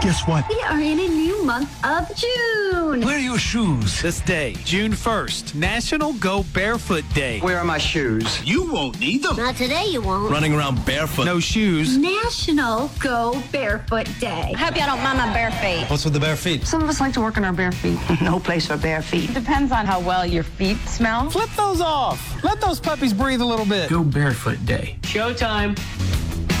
Guess what? We are in a new month of June. Where are your shoes? This day, June 1st, National Go Barefoot Day. Where are my shoes? You won't need them. Not today, you won't. Running around barefoot. No shoes. National Go Barefoot Day. I hope y'all don't mind my bare feet. What's with the bare feet? Some of us like to work on our bare feet. No place for bare feet. Depends on how well your feet smell. Flip those off. Let those puppies breathe a little bit. Go Barefoot Day. Showtime.